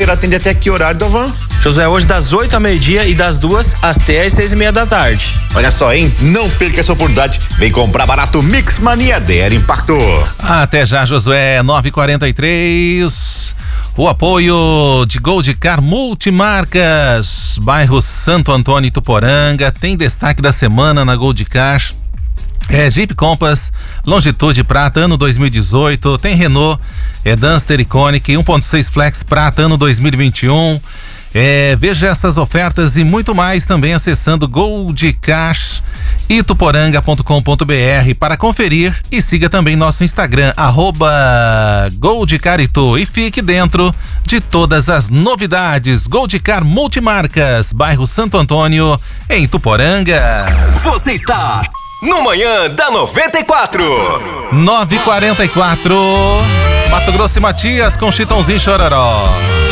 Cruzeiro atende até que horário, Dovan? Josué, hoje das 8 ao meio-dia e das 2 até às 6:30 da tarde. Olha só, hein? Não perca essa oportunidade. Vem comprar barato Mix Mania DR Impacto. Até já, Josué, 9h43. O apoio de Gold Car Multimarcas, bairro Santo Antônio, Ituporanga, tem destaque da semana na Gold Car. Jeep Compass, Longitude Prata, ano 2018, tem Renault, Duster Iconic, 1.6 Flex Prata, ano 2021. Veja essas ofertas e muito mais também acessando goldcarituporanga.com.br para conferir e siga também nosso Instagram, @goldcaritu, e fique dentro de todas as novidades. Gold Car Multimarcas, bairro Santo Antônio, em Ituporanga. Você está no Manhã da 94. 9h44, Mato Grosso e Matias com Chitãozinho Chororó.